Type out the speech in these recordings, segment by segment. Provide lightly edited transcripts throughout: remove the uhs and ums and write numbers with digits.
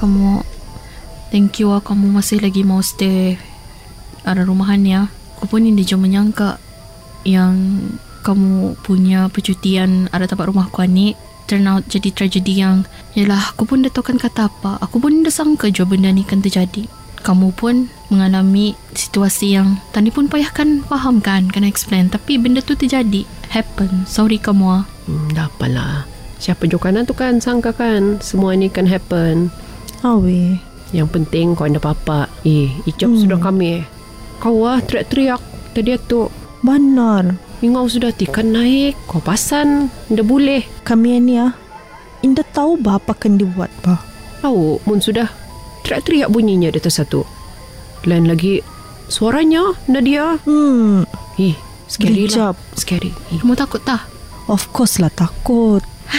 kamu, thank you kamu masih lagi mau stay ada rumahan ya. Aku pun hindi jauh menyangka yang kamu punya percutian ada tempat rumah aku ni turn out jadi tragedi yang yalah, aku pun dah tahu kan kata apa. Aku pun dah sangka jauh benda ni kan terjadi. Kamu pun mengalami situasi yang tadi pun payah kan faham kan, kena explain, tapi benda tu terjadi, happen. Sorry kamu. Dah apalah. Siapa jokanan tu kan sangka kan semua ni kan happen. Awe. Yang penting kau ada apa-apa. Ijab sudah kami. Kau teriak-teriak tadi tu. Benar. Ingau sudah tikan naik. Kau pasan. Nda boleh. Kami ni indah tahu apa akan dibuat bah. Tahu mun sudah teriak-teriak bunyinya di atas satu. Lain lagi suaranya Nadia. Scary lah. Scary. Kamu takut tak? Of course lah takut.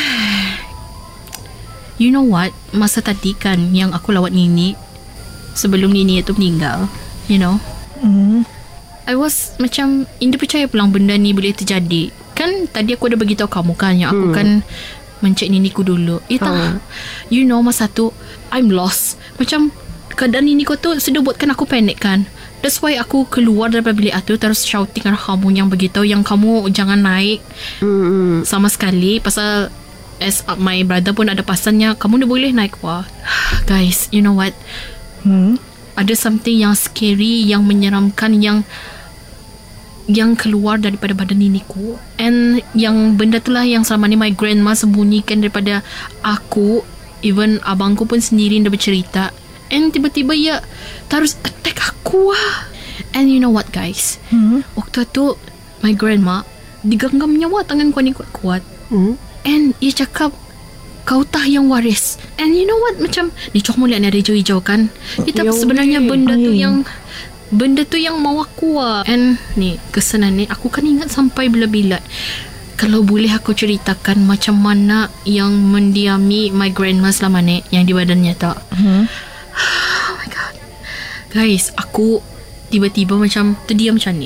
You know what? Masa tadi kan yang aku lawat Nini sebelum Nini itu meninggal, you know, I was macam Indah percaya pulang benda ni boleh terjadi. Kan tadi aku ada beritahu kamu kan yang aku kan mencek Nini ku dulu. You know, masa tu I'm lost. Macam keadaan Nini ku tu sudah buatkan aku panik kan. That's why aku keluar daripada bilik tu terus shouting dengan kamu yang begitu, yang kamu jangan naik sama sekali. Pasal as my brother pun ada pasannya, kamu dah boleh naik. Wah guys, you know what, ada something yang scary, yang menyeramkan, yang keluar daripada badan Niniku. And yang benda itulah yang selama ni my grandma sembunyikan daripada aku. Even abangku pun sendiri dah bercerita. And tiba-tiba ia terus attack aku. And you know what guys, waktu tu my grandma digenggam nyawa tangan ku ni kuat-kuat. And ia cakap, kau tah yang waris. And you know what, macam ni cok mulia ni ada hijau-hijau kan. Kita sebenarnya benda tu yang mau aku. And ni kesenan ni aku kan ingat sampai bila-bila. Kalau boleh aku ceritakan macam mana yang mendiami my grandma selama ni, yang di badannya tak. Oh my god guys, aku tiba-tiba macam terdiam macam ni.